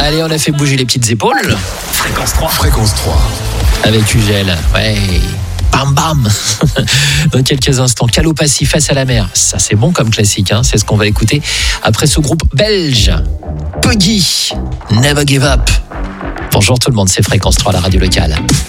Allez, on a fait bouger les petites épaules. Fréquence 3. Avec Ugel, ouais. Bam bam. Dans quelques instants, Calopassi face à la mer. Ça c'est bon comme classique, hein. C'est ce qu'on va écouter après ce groupe belge. Puggy, Never Give Up. Bonjour tout le monde, c'est Fréquence 3, la radio locale.